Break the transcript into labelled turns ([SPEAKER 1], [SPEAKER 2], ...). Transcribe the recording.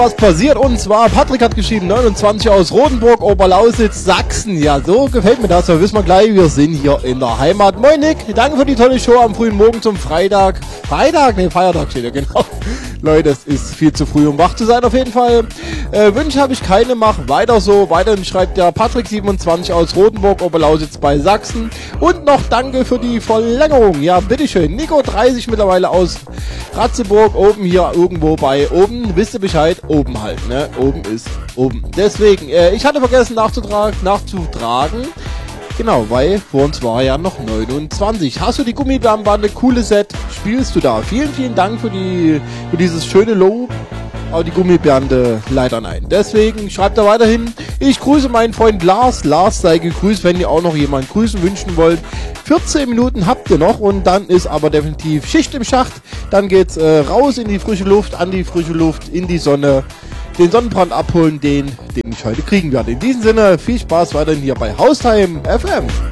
[SPEAKER 1] Was passiert, und zwar Patrick hat geschrieben, 29 aus Rotenburg, Oberlausitz, Sachsen. Ja, so gefällt mir das, da wissen wir gleich, wir sind hier in der Heimat. Moin Nick, danke für die tolle Show am frühen Morgen zum Feiertag steht ja genau. Leute, es ist viel zu früh, um wach zu sein auf jeden Fall. Wünsche habe ich keine, mach weiter so. Weiterhin schreibt der Patrick 27 aus Rotenburg, Oberlausitz bei Sachsen. Und noch danke für die Verlängerung. Ja, bitteschön. Nico 30 mittlerweile aus Ratzeburg, oben hier irgendwo bei oben. Wisst ihr Bescheid? Oben halt, ne? Oben ist oben. Deswegen, ich hatte vergessen nachzutragen. Genau, weil vor uns war ja noch 29. Hast du die Gummibärenbande, coole Set, spielst du da? Vielen, vielen Dank für dieses schöne Lob. Aber die Gummibärende leider nein. Deswegen schreibt er weiterhin, ich grüße meinen Freund Lars. Lars sei gegrüßt, wenn ihr auch noch jemanden grüßen wünschen wollt. 14 Minuten habt ihr noch und dann ist aber definitiv Schicht im Schacht. Dann geht's raus in die frische Luft, an die frische Luft, in die Sonne. Den Sonnenbrand abholen, den ich heute kriegen werde. In diesem Sinne, viel Spaß weiterhin hier bei Haustime FM.